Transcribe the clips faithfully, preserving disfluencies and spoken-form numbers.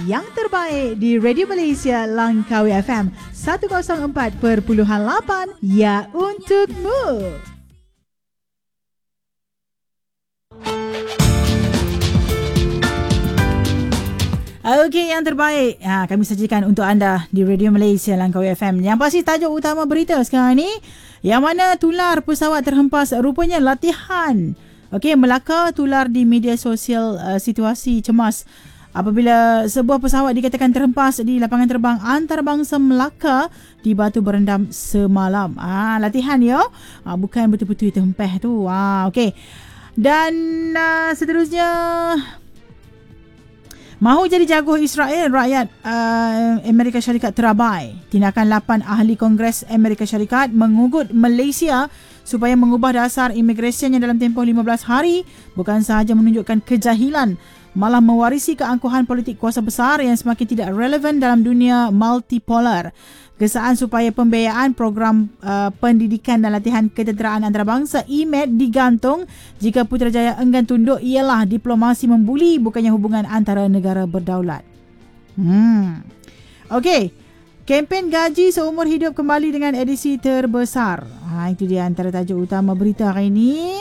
yang terbaik di Radio Malaysia Langkawi F M seratus empat perpuluhan lapan, ya untukmu. Okey, yang terbaik ha, kami sajikan untuk anda di Radio Malaysia Langkawi F M. Yang pasti tajuk utama berita sekarang ni, yang mana tular pesawat terhempas rupanya latihan. Okey, Melaka tular di media sosial uh, situasi cemas apabila sebuah pesawat dikatakan terhempas di lapangan terbang antarabangsa Melaka di Batu Berendam semalam. Ah, latihan ya, ah, bukan betul-betul terhempas tu. Ah, okey. Dan uh, seterusnya, mahu jadi jaguh Israel, rakyat uh, Amerika Syarikat terabai. Tindakan lapan ahli Kongres Amerika Syarikat mengugut Malaysia supaya mengubah dasar imigresiannya dalam tempoh lima belas hari, bukan sahaja menunjukkan kejahilan, malah mewarisi keangkuhan politik kuasa besar yang semakin tidak relevan dalam dunia multipolar. Kesaan supaya pembiayaan program uh, pendidikan dan latihan ketenteraan antarabangsa I M E D digantung jika Putrajaya enggan tunduk ialah diplomasi membuli, bukannya hubungan antara negara berdaulat. Hmm. Okey, kempen gaji seumur hidup kembali dengan edisi terbesar. Ha, itu dia antara tajuk utama berita hari ini.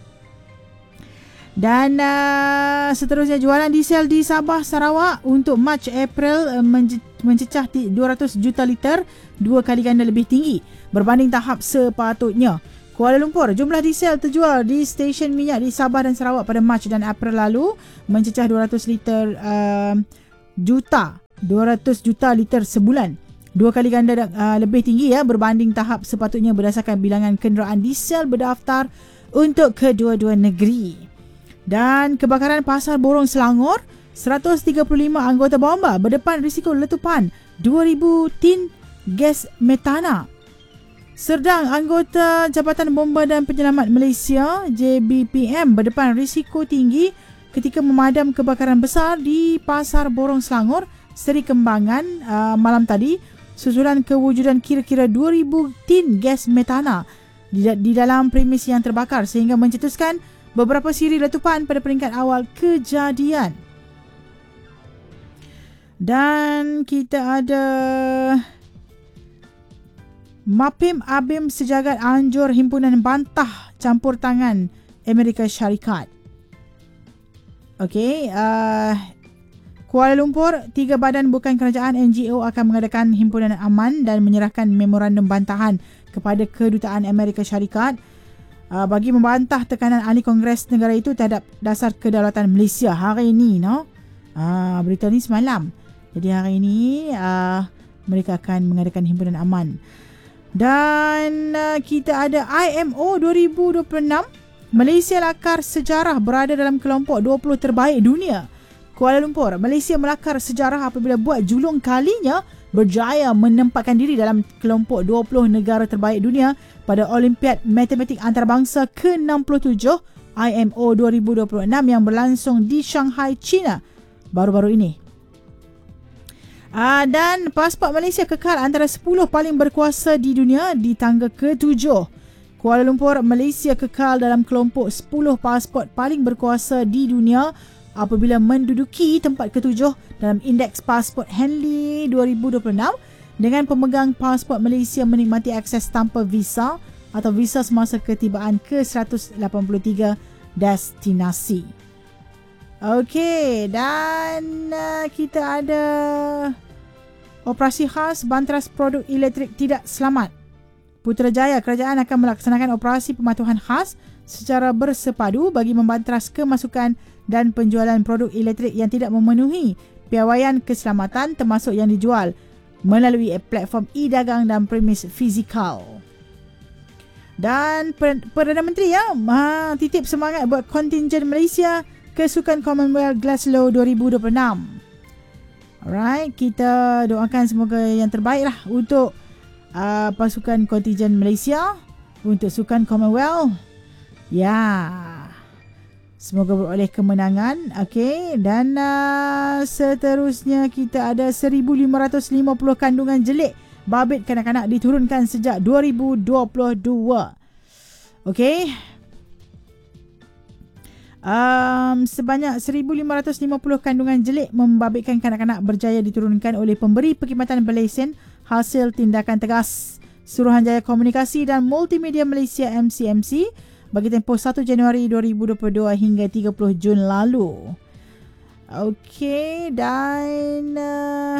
Dan uh, seterusnya, jualan diesel di Sabah Sarawak untuk Mac April uh, menje- mencecah dua ratus juta liter, dua kali ganda lebih tinggi berbanding tahap sepatutnya. Kuala Lumpur, jumlah diesel terjual di stesen minyak di Sabah dan Sarawak pada Mac dan April lalu mencecah dua ratus liter uh, juta dua ratus juta liter sebulan, dua kali ganda uh, lebih tinggi ya berbanding tahap sepatutnya berdasarkan bilangan kenderaan diesel berdaftar untuk kedua-dua negeri. Dan kebakaran Pasar Borong Selangor, seratus tiga puluh lima anggota bomba berdepan risiko letupan dua ribu tin gas metana. Serdang, anggota Jabatan Bomba dan Penyelamat Malaysia J B P M berdepan risiko tinggi ketika memadam kebakaran besar di Pasar Borong Selangor, Seri Kembangan uh, malam tadi, susulan kewujudan kira-kira dua ribu tin gas metana di, di dalam premis yang terbakar sehingga mencetuskan beberapa siri letupan pada peringkat awal kejadian. Dan kita ada Mapim Abim Sejagat anjur himpunan bantah campur tangan Amerika Syarikat. Okey, uh, Kuala Lumpur, tiga badan bukan kerajaan N G O akan mengadakan himpunan aman dan menyerahkan memorandum bantahan kepada Kedutaan Amerika Syarikat Uh, bagi membantah tekanan ahli Kongres negara itu terhadap dasar kedaulatan Malaysia hari ini, no? Uh, berita ni semalam. Jadi hari ini uh, mereka akan mengadakan himpunan aman. Dan uh, kita ada I M O dua ribu dua puluh enam, Malaysia lakar sejarah berada dalam kelompok dua puluh terbaik dunia. Kuala Lumpur, Malaysia melakar sejarah apabila buat julung kalinya berjaya menempatkan diri dalam kelompok dua puluh negara terbaik dunia pada Olimpiad Matematik Antarabangsa ke enam puluh tujuh I M O dua ribu dua puluh enam yang berlangsung di Shanghai, China baru-baru ini. Uh, dan pasport Malaysia kekal antara sepuluh paling berkuasa di dunia di tangga ketujuh. Kuala Lumpur, Malaysia kekal dalam kelompok sepuluh pasport paling berkuasa di dunia apabila menduduki tempat ketujuh dalam Indeks Pasport Henley dua ribu dua puluh enam dengan pemegang pasport Malaysia menikmati akses tanpa visa atau visa semasa ketibaan ke seratus lapan puluh tiga destinasi. Okey, dan uh, kita ada operasi khas bantras produk elektrik tidak selamat. Putrajaya, kerajaan akan melaksanakan operasi pematuhan khas secara bersepadu bagi membantras kemasukan dan penjualan produk elektrik yang tidak memenuhi piawaian keselamatan termasuk yang dijual melalui platform e-dagang dan premis fizikal. Dan Perdana Menteri ya, ha, titip semangat buat kontingen Malaysia ke Sukan Commonwealth Glasgow dua ribu dua puluh enam. Alright, kita doakan semoga yang terbaik lah untuk uh, pasukan kontingen Malaysia untuk Sukan Commonwealth. Ya, semoga beroleh kemenangan. Okey, dan uh, seterusnya kita ada seribu lima ratus lima puluh kandungan jelik babit kanak-kanak diturunkan sejak dua ribu dua puluh dua. Okey. Um, sebanyak seribu lima ratus lima puluh kandungan jelik membabitkan kanak-kanak berjaya diturunkan oleh pemberi perkhidmatan berlesen hasil tindakan tegas Suruhanjaya Komunikasi dan Multimedia Malaysia M C M C bagi tempoh satu Januari dua ribu dua puluh dua hingga tiga puluh Jun lalu. Okey, dan uh,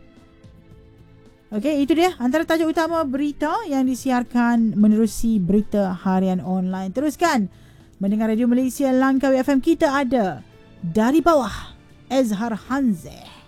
okey, itu dia antara tajuk utama berita yang disiarkan menerusi berita harian online. Teruskan mendengar Radio Malaysia Langkawi F M. Kita ada Dari Bawah, Ezhar Hanzeh.